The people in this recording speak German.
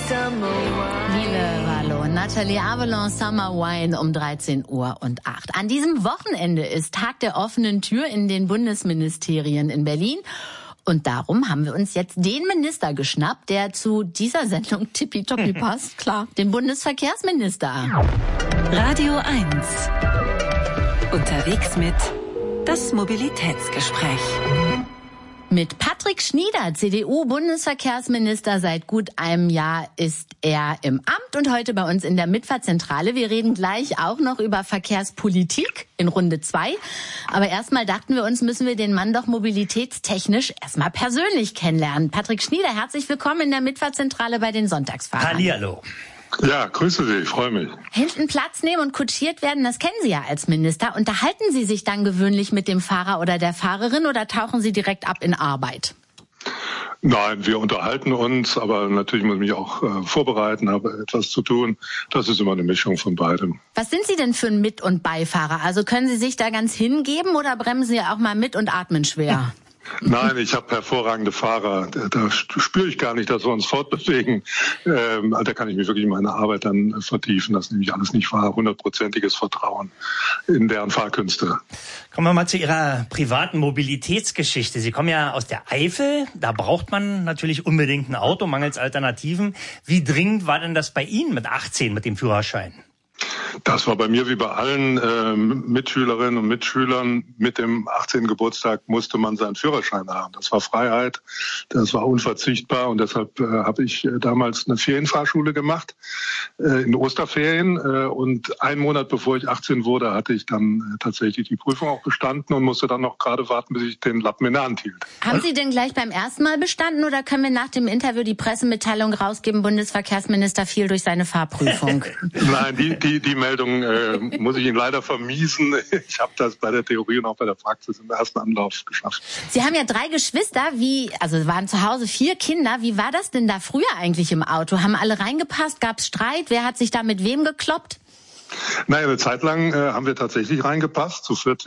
Liebe Valo, Nathalie Avalon, Summer Wine um 13:08 Uhr. An diesem Wochenende ist Tag der offenen Tür in den Bundesministerien in Berlin. Und darum haben wir uns jetzt den Minister geschnappt, der zu dieser Sendung tippitoppi passt. Klar, den Bundesverkehrsminister. Radio 1. Unterwegs mit das Mobilitätsgespräch. Mit Patrick Schnieder, CDU-Bundesverkehrsminister. Seit gut einem Jahr ist er im Amt und heute bei uns in der Mitfahrzentrale. Wir reden gleich auch noch über Verkehrspolitik in Runde 2. Aber erstmal dachten wir uns, müssen wir den Mann doch mobilitätstechnisch erstmal persönlich kennenlernen. Patrick Schnieder, herzlich willkommen in der Mitfahrzentrale bei den Sonntagsfahrern. Hallihallo. Ja, grüße Sie, ich freue mich. Hinten Platz nehmen und kutschiert werden, das kennen Sie ja als Minister. Unterhalten Sie sich dann gewöhnlich mit dem Fahrer oder der Fahrerin oder tauchen Sie direkt ab in Arbeit? Nein, wir unterhalten uns, aber natürlich muss ich mich auch vorbereiten, habe etwas zu tun. Das ist immer eine Mischung von beidem. Was sind Sie denn für ein Mit- und Beifahrer? Also können Sie sich da ganz hingeben oder bremsen Sie auch mal mit und atmen schwer? Nein, ich habe hervorragende Fahrer. Da spüre ich gar nicht, dass wir uns fortbewegen. Da kann ich mich wirklich in meine Arbeit dann vertiefen. Das nehme ich alles nicht wahr. 100%iges Vertrauen in deren Fahrkünste. Kommen wir mal zu Ihrer privaten Mobilitätsgeschichte. Sie kommen ja aus der Eifel. Da braucht man natürlich unbedingt ein Auto, mangels Alternativen. Wie dringend war denn das bei Ihnen mit 18 mit dem Führerschein? Das war bei mir wie bei allen Mitschülerinnen und Mitschülern. Mit dem 18. Geburtstag musste man seinen Führerschein haben. Das war Freiheit, das war unverzichtbar und deshalb habe ich damals eine Ferienfahrschule gemacht in Osterferien. Und einen Monat bevor ich 18 wurde, hatte ich dann tatsächlich die Prüfung auch bestanden und musste dann noch gerade warten, bis ich den Lappen in der Hand hielt. Haben Sie denn gleich beim ersten Mal bestanden oder können wir nach dem Interview die Pressemitteilung rausgeben, Bundesverkehrsminister fiel durch seine Fahrprüfung? Nein, die Meldung muss ich Ihnen leider vermiesen. Ich habe das bei der Theorie und auch bei der Praxis im ersten Anlauf geschafft. Sie haben ja 3 Geschwister, also waren zu Hause 4 Kinder. Wie war das denn da früher eigentlich im Auto? Haben alle reingepasst? Gab es Streit? Wer hat sich da mit wem gekloppt? Naja, eine Zeit lang haben wir tatsächlich reingepasst, zu 4